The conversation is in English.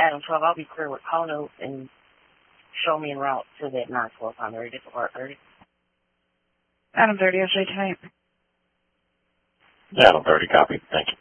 Adam 12, I'll be clear with call note and show me en route to that 912 on ready to part 30. Adam 30, SJ tonight. Adam 30, copy. Thank you.